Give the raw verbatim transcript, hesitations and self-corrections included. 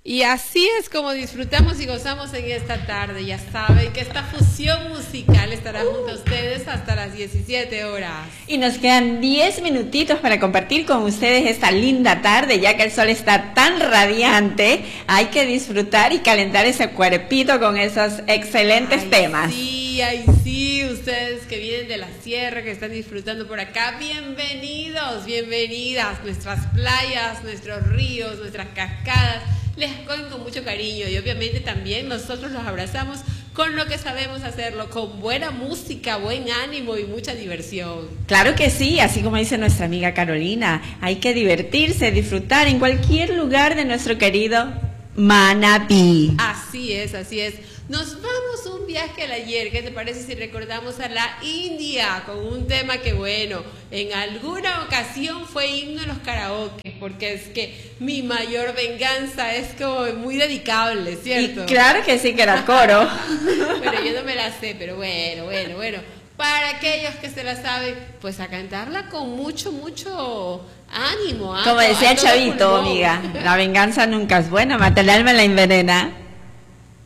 Y así es como disfrutamos y gozamos en esta tarde. Ya saben que esta fusión musical estará junto a ustedes hasta las diecisiete horas. Y nos quedan diez minutitos para compartir con ustedes esta linda tarde, ya que el sol está tan radiante. Hay que disfrutar y calentar ese cuerpito con esos excelentes ay, temas. Sí, ay, sí, ustedes que vienen de la sierra, que están disfrutando por acá, bienvenidos, bienvenidas. Nuestras playas, nuestros ríos, nuestras cascadas les acogen con mucho cariño y obviamente también nosotros los abrazamos con lo que sabemos hacerlo, con buena música, buen ánimo y mucha diversión. Claro que sí, así como dice nuestra amiga Carolina, hay que divertirse, disfrutar en cualquier lugar de nuestro querido Manabí. Así es, así es. Nos vamos un viaje al ayer. ¿Qué te parece si recordamos a la India con un tema que, bueno, en alguna ocasión fue himno en los karaoke? Porque es que mi mayor venganza es como muy dedicable, ¿cierto? Y claro que sí, que era coro. Pero yo no me la sé, pero bueno, bueno, bueno. Para aquellos que se la saben, pues a cantarla con mucho, mucho ánimo. ¿eh? Como decía Chavito, amiga, la venganza nunca es buena, mata el alma, la envenena.